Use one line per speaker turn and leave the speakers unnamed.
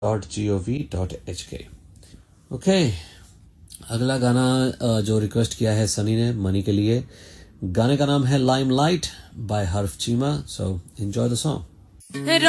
.gov.hk। Okay, अगला गाना जो रिक्वेस्ट किया है सनी ने मनी के लिए, गाने का नाम है लाइमलाइट बाय हर्फ Cheema. So enjoy the song.